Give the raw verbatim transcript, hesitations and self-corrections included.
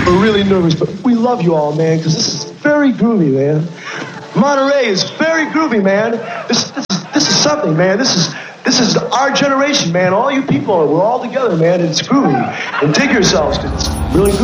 We're really nervous, but we love you all, man, because this is very groovy, man. Monterey is very groovy, man. This, this, is, this is something, man. This is this is our generation, man. All you people, we're all together, man. And it's groovy. And dig yourselves, because it's really groovy.